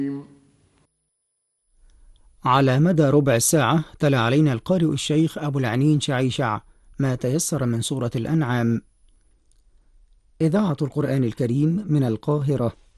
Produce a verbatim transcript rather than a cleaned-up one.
على مدى ربع ساعة تلا علينا القارئ الشيخ أبو العنين شعيشع ما تيسر من سورة الأنعام. إذاعة القرآن الكريم من القاهرة.